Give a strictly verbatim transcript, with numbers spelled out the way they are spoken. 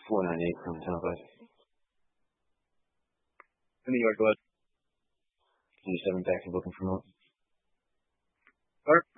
four ninety-eight from Tampa. New York was. twenty-seven back to booking from home. Start.